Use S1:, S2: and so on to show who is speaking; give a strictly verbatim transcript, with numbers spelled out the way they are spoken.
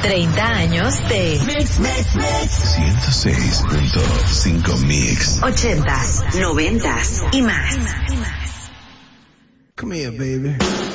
S1: treinta años de
S2: Mix, Mix, Mix.
S3: ciento seis punto cinco Mix.
S1: ochentas, noventas y más.
S4: Come here, baby.